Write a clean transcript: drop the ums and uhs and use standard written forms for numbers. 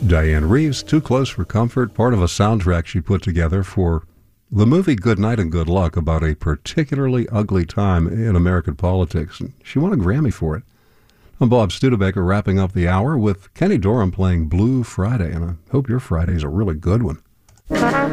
Diane Reeves, Too Close for Comfort, part of a soundtrack she put together for the movie Good Night and Good Luck, about a particularly ugly time in American politics. She won a Grammy for it. I'm Bob Studebaker, wrapping up the hour with Kenny Dorham playing Blue Friday, and I hope your Friday's a really good one.